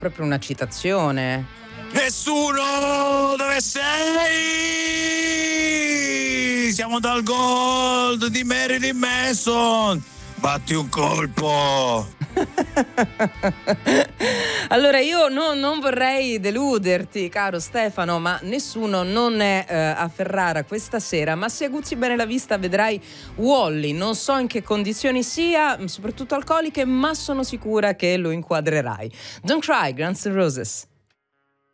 Proprio una citazione. Nessuno, dove sei? Siamo dal Gold di Marilyn Manson. Batti un colpo. Allora io non vorrei deluderti, caro Stefano, ma nessuno non è a Ferrara questa sera, ma se aguzzi bene la vista vedrai Wall-E. Non so in che condizioni sia, soprattutto alcoliche, ma sono sicura che lo inquadrerai. Don't Cry, Guns N' Roses.